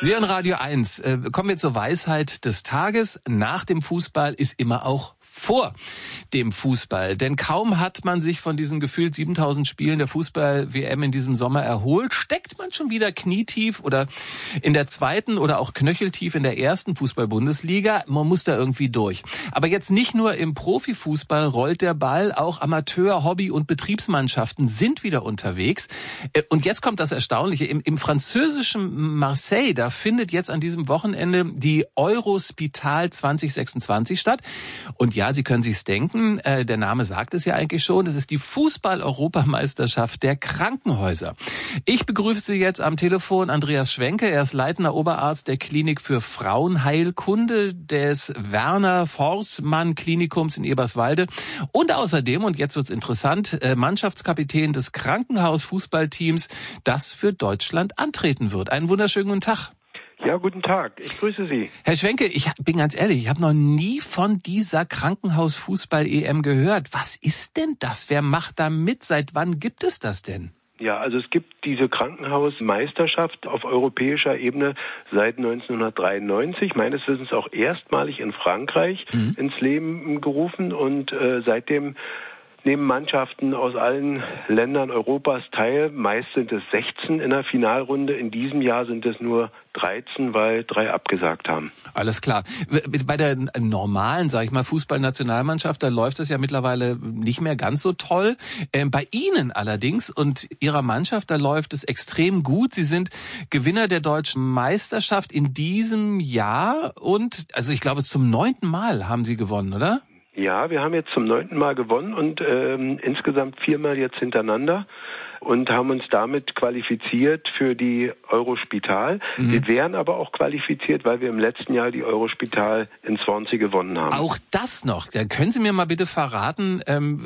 Sie hören Radio 1. Kommen wir zur Weisheit des Tages. Nach dem Fußball ist immer auch vor dem Fußball. Denn kaum hat man sich von diesen gefühlt 7000 Spielen der Fußball-WM in diesem Sommer erholt, steckt man schon wieder knietief oder in der zweiten oder auch knöcheltief in der ersten Fußball-Bundesliga. Man muss da irgendwie durch. Aber jetzt nicht nur im Profifußball rollt der Ball, auch Amateur-, Hobby- und Betriebsmannschaften sind wieder unterwegs. Und jetzt kommt das Erstaunliche. Im französischen Marseille, da findet jetzt an diesem Wochenende die Eurospital 2026 statt. Und ja, Sie können sich's denken, der Name sagt es ja eigentlich schon, das ist die Fußball-Europameisterschaft der Krankenhäuser. Ich begrüße jetzt am Telefon Andreas Schwenke, er ist leitender Oberarzt der Klinik für Frauenheilkunde des Werner-Forßmann-Klinikums in Eberswalde und außerdem, und jetzt wird's interessant, Mannschaftskapitän des Krankenhaus-Fußballteams, das für Deutschland antreten wird. Einen wunderschönen guten Tag. Ja, guten Tag. Ich grüße Sie. Herr Schwenke, ich bin ganz ehrlich, ich habe noch nie von dieser Krankenhaus-Fußball-EM gehört. Was ist denn das? Wer macht da mit? Seit wann gibt es das denn? Ja, also es gibt diese Krankenhausmeisterschaft auf europäischer Ebene seit 1993, meines Wissens auch erstmalig in Frankreich ins Leben gerufen und seitdem nehmen Mannschaften aus allen Ländern Europas teil. Meist sind es 16 in der Finalrunde. In diesem Jahr sind es nur 13, weil 3 abgesagt haben. Alles klar. Bei der normalen, sage ich mal, Fußballnationalmannschaft, da läuft es ja mittlerweile nicht mehr ganz so toll. Bei Ihnen allerdings und Ihrer Mannschaft, da läuft es extrem gut. Sie sind Gewinner der deutschen Meisterschaft in diesem Jahr und, also ich glaube, zum 9. Mal haben Sie gewonnen, oder? Ja, wir haben jetzt zum 9. Mal gewonnen und insgesamt 4 Mal jetzt hintereinander und haben uns damit qualifiziert für die Eurospital. Wir wären aber auch qualifiziert, weil wir im letzten Jahr die Eurospital in Swansea gewonnen haben. Auch das noch. Dann können Sie mir mal bitte verraten,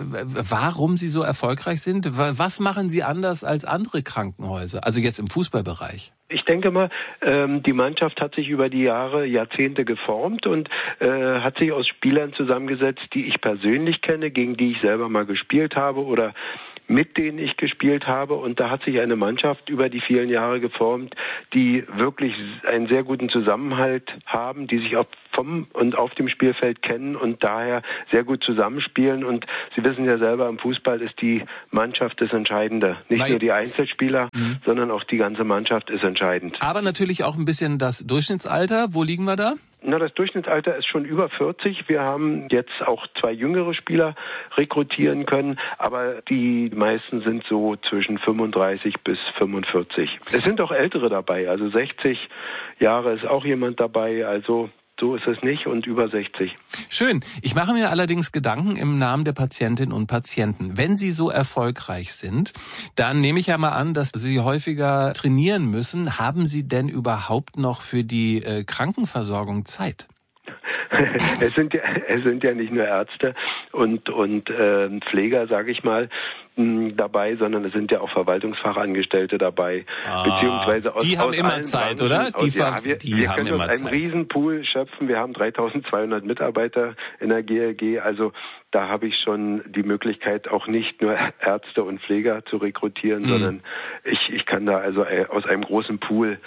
warum Sie so erfolgreich sind? Was machen Sie anders als andere Krankenhäuser? Also jetzt im Fußballbereich. Ich denke mal, die Mannschaft hat sich über die Jahre, Jahrzehnte geformt und hat sich aus Spielern zusammengesetzt, die ich persönlich kenne, gegen die ich selber mal gespielt habe oder mit denen ich gespielt habe. Und da hat sich eine Mannschaft über die vielen Jahre geformt, die wirklich einen sehr guten Zusammenhalt haben, die sich auch vom und auf dem Spielfeld kennen und daher sehr gut zusammenspielen. Und Sie wissen ja selber, im Fußball ist die Mannschaft das Entscheidende. Nicht nur die Einzelspieler, sondern auch die ganze Mannschaft ist entscheidend. Aber natürlich auch ein bisschen das Durchschnittsalter. Wo liegen wir da? Na, das Durchschnittsalter ist schon über 40. Wir haben jetzt auch 2 jüngere Spieler rekrutieren können, aber die meisten sind so zwischen 35 bis 45. Es sind auch Ältere dabei, also 60 Jahre ist auch jemand dabei, also so ist es nicht und über 60. Schön. Ich mache mir allerdings Gedanken im Namen der Patientinnen und Patienten. Wenn Sie so erfolgreich sind, dann nehme ich ja mal an, dass Sie häufiger trainieren müssen. Haben Sie denn überhaupt noch für die Krankenversorgung Zeit? Es sind ja nicht nur Ärzte und Pfleger, sage ich mal, dabei, sondern es sind ja auch Verwaltungsfachangestellte dabei, beziehungsweise die haben immer Zeit, oder? Wir können aus einem Riesenpool schöpfen. Wir haben 3200 Mitarbeiter in der GLG, also da habe ich schon die Möglichkeit, auch nicht nur Ärzte und Pfleger zu rekrutieren, sondern ich kann da also aus einem großen Pool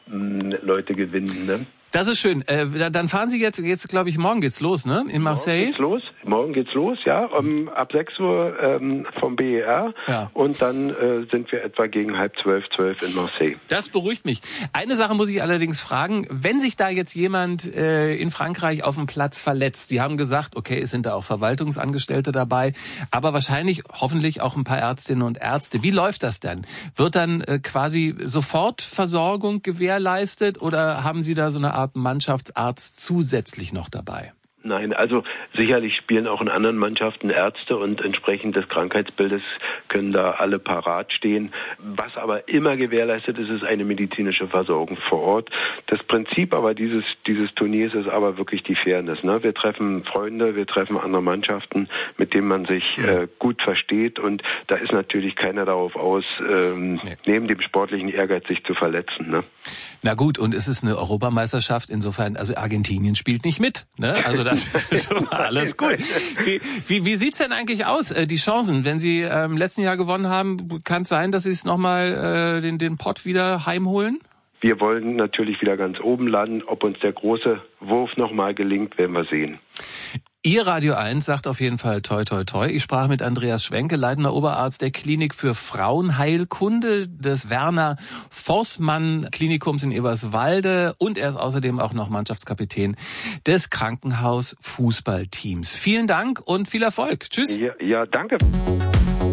Leute gewinnen, ne? Das ist schön. Dann fahren Sie jetzt glaube ich, morgen geht's los, ne? In Marseille? Morgen geht's los, ja. Ab 6 Uhr vom BER. Ja. Und dann sind wir etwa gegen 11:30 in Marseille. Das beruhigt mich. Eine Sache muss ich allerdings fragen. Wenn sich da jetzt jemand in Frankreich auf dem Platz verletzt, Sie haben gesagt, okay, es sind da auch Verwaltungsangestellte dabei, aber wahrscheinlich, hoffentlich auch ein paar Ärztinnen und Ärzte. Wie läuft das denn? Wird dann quasi sofort Versorgung gewährleistet oder haben Sie da so eine Art Mannschaftsarzt zusätzlich noch dabei? Nein, also sicherlich spielen auch in anderen Mannschaften Ärzte und entsprechend des Krankheitsbildes können da alle parat stehen. Was aber immer gewährleistet ist, ist eine medizinische Versorgung vor Ort. Das Prinzip aber dieses Turniers ist aber wirklich die Fairness, ne? Wir treffen Freunde, wir treffen andere Mannschaften, mit denen man sich gut versteht und da ist natürlich keiner darauf aus, neben dem sportlichen Ehrgeiz sich zu verletzen, ne? Na gut, und es ist eine Europameisterschaft, insofern, also Argentinien spielt nicht mit, ne? Also das ist schon alles gut. Wie sieht's denn eigentlich aus, die Chancen? Wenn Sie im letzten Jahr gewonnen haben, kann es sein, dass Sie es nochmal den Pott wieder heimholen? wir wollen natürlich wieder ganz oben landen. Ob uns der große Wurf nochmal gelingt, werden wir sehen. Ihr Radio 1 sagt auf jeden Fall toi toi toi. Ich sprach mit Andreas Schwenke, leitender Oberarzt der Klinik für Frauenheilkunde des Werner Forßmann Klinikums in Eberswalde und er ist außerdem auch noch Mannschaftskapitän des Krankenhaus Fußballteams. Vielen Dank und viel Erfolg. Tschüss. Ja, danke.